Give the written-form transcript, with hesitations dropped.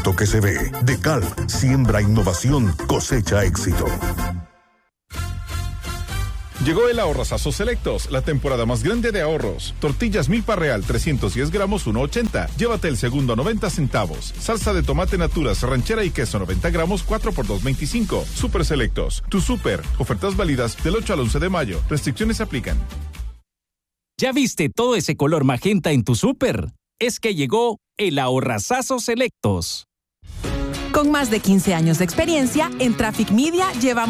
Que se ve. Decal, siembra innovación, cosecha éxito. Llegó el Ahorrazazo Selectos, la temporada más grande de ahorros. Tortillas Milpa Real, 310 gramos, 1.80. Llévate el segundo a 90 centavos. Salsa de tomate Naturas, ranchera y queso, 90 gramos, 4 por 2.25. Super Selectos, tu super. Ofertas válidas del 8 al 11 de mayo. Restricciones se aplican. ¿Ya viste todo ese color magenta en tu súper? Es que llegó el Ahorrazazo Selectos. Con más de 15 años de experiencia, en Traffic Media llevamos